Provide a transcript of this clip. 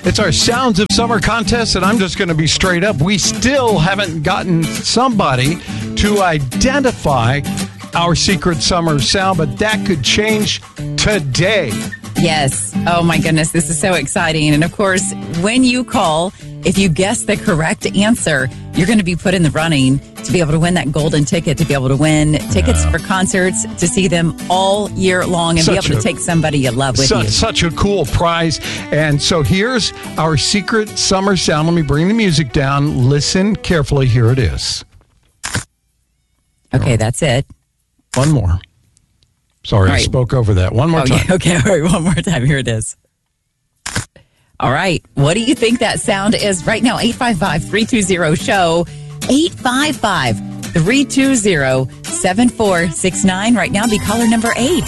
It's our Sounds of Summer contest, and I'm just going to be straight up. We still haven't gotten somebody to identify our secret summer sound, but that could change today. Yes. Oh, my goodness. This is so exciting. And, of course, when you call, if you guess the correct answer, you're going to be put in the running to be able to win that golden ticket, to be able to win tickets for concerts, to see them all year long and be able to take somebody you love with you. Such a cool prize. And so here's our secret summer sound. Let me bring the music down. Listen carefully. Here it is. Okay, that's it. One more. Sorry, I spoke over that. One more time. Okay, all right, one more time. Here it is. All right, what do you think that sound is right now? 855-320-SHOW. 855-320-7469. Right now, be caller number 8.